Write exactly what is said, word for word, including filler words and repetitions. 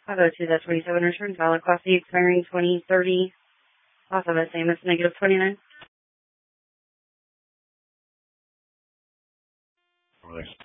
five oh two, that's twenty-seven, return valid, Class C expiring twenty thirty, off of S A M S negative twenty-nine. Nice.